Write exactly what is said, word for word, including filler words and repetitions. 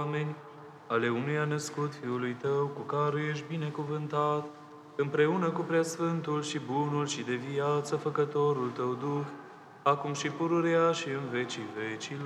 oameni, ale unuia născut Fiului Tău, cu care ești binecuvântat, împreună cu preasfântul și bunul și de viață făcătorul Tău Duh, acum și pururea și în vecii vecilor.